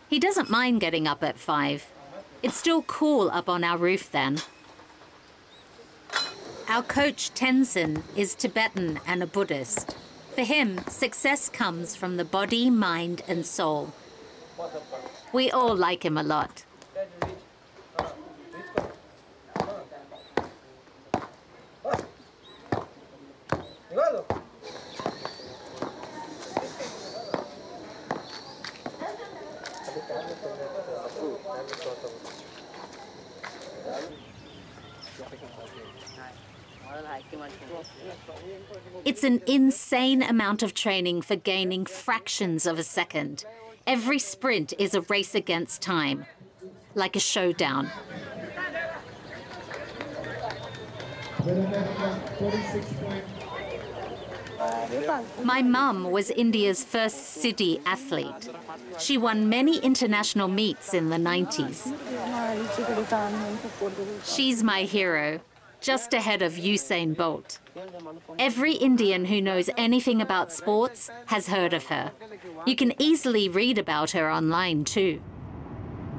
He doesn't mind getting up at 5. It's still cool up on our roof then. Our coach Tenzin is Tibetan and a Buddhist. For him, success comes from the body, mind and soul. We all like him a lot. It's an insane amount of training for gaining fractions of a second. Every sprint is a race against time, like a showdown. My mum was India's first city athlete. She won many international meets in the 90s. She's my hero, just ahead of Usain Bolt. Every Indian who knows anything about sports has heard of her. You can easily read about her online too.